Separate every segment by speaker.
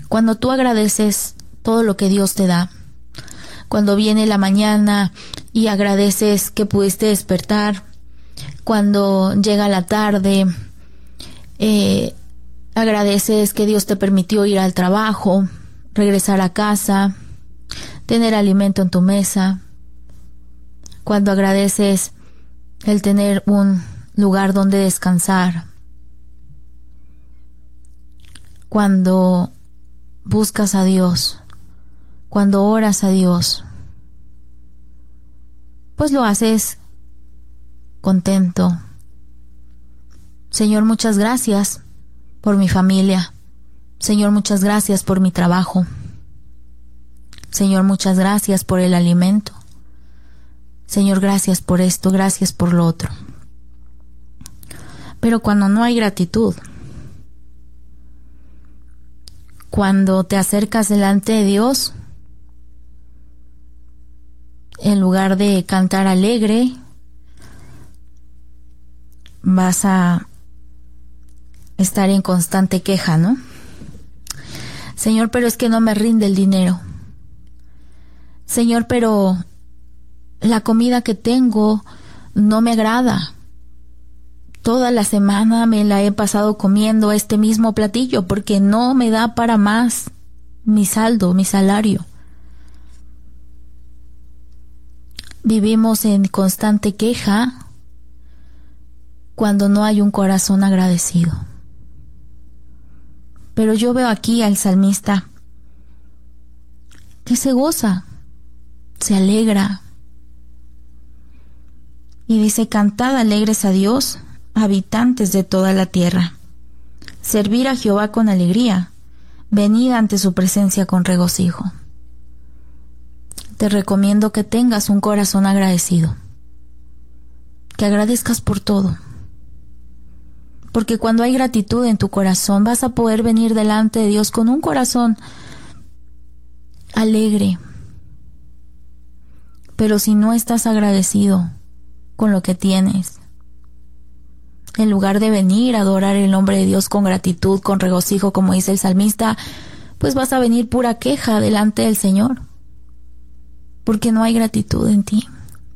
Speaker 1: Cuando tú agradeces todo lo que Dios te da, cuando viene la mañana y agradeces que pudiste despertar, cuando llega la tarde, agradeces que Dios te permitió ir al trabajo, regresar a casa, tener alimento en tu mesa, cuando agradeces el tener un lugar donde descansar, cuando buscas a Dios, cuando oras a Dios, pues lo haces contento. Señor, muchas gracias por mi familia. Señor, muchas gracias por mi trabajo. Señor, muchas gracias por el alimento. Señor, gracias por esto, gracias por lo otro. Pero cuando no hay gratitud, cuando te acercas delante de Dios, en lugar de cantar alegre, vas a estar en constante queja, ¿no? Señor, pero es que no me rinde el dinero. Señor, pero la comida que tengo no me agrada. Toda la semana me la he pasado comiendo este mismo platillo porque no me da para más mi saldo, mi salario. Vivimos en constante queja cuando no hay un corazón agradecido. Pero yo veo aquí al salmista que se goza, se alegra y dice: cantad alegres a Dios, habitantes de toda la tierra. Servir a Jehová con alegría, venid ante su presencia con regocijo. Te recomiendo que tengas un corazón agradecido, que agradezcas por todo, porque cuando hay gratitud en tu corazón vas a poder venir delante de Dios con un corazón alegre. Pero si no estás agradecido con lo que tienes, en lugar de venir a adorar el nombre de Dios con gratitud, con regocijo, como dice el salmista, pues vas a venir pura queja delante del Señor, porque no hay gratitud en ti.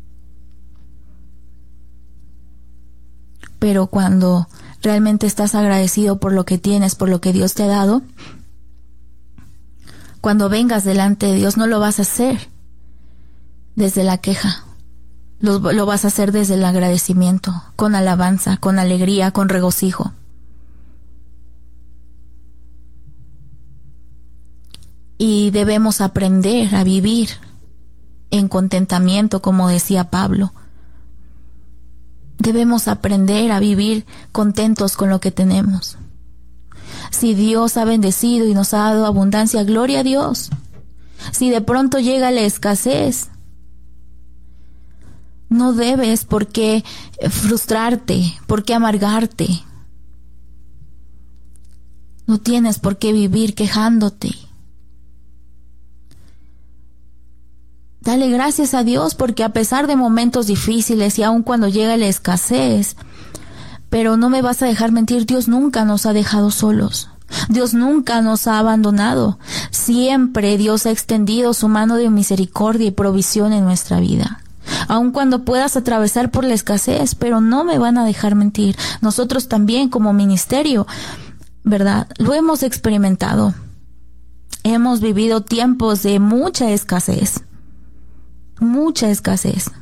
Speaker 1: Pero cuando realmente estás agradecido por lo que tienes, por lo que Dios te ha dado, cuando vengas delante de Dios no lo vas a hacer desde la queja, lo vas a hacer desde el agradecimiento, con alabanza, con alegría, con regocijo. Y debemos aprender a vivir en contentamiento, como decía Pablo. Debemos aprender a vivir contentos con lo que tenemos. Si Dios ha bendecido y nos ha dado abundancia, gloria a Dios. Si de pronto llega la escasez, no debes por qué frustrarte, por qué amargarte. No tienes por qué vivir quejándote. Dale gracias a Dios porque a pesar de momentos difíciles y aun cuando llega la escasez, pero no me vas a dejar mentir, Dios nunca nos ha dejado solos. Dios nunca nos ha abandonado. Siempre Dios ha extendido su mano de misericordia y provisión en nuestra vida. Aun cuando puedas atravesar por la escasez, pero no me van a dejar mentir. Nosotros también como ministerio, ¿verdad? Lo hemos experimentado. Hemos vivido tiempos de mucha escasez. Mucha escasez.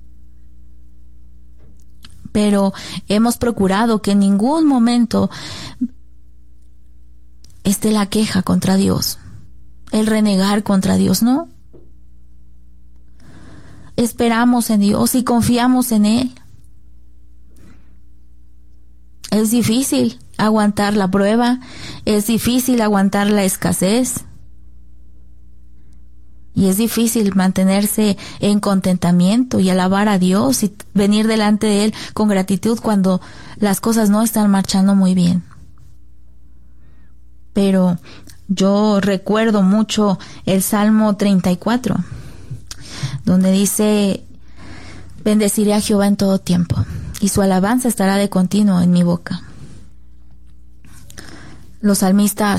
Speaker 1: Pero hemos procurado que en ningún momento esté la queja contra Dios, el renegar contra Dios, ¿no? Esperamos en Dios y confiamos en Él. Es difícil aguantar la prueba, es difícil aguantar la escasez. Y es difícil mantenerse en contentamiento y alabar a Dios y venir delante de Él con gratitud cuando las cosas no están marchando muy bien. Pero yo recuerdo mucho el Salmo 34, donde dice: bendeciré a Jehová en todo tiempo, y su alabanza estará de continuo en mi boca. Los salmistas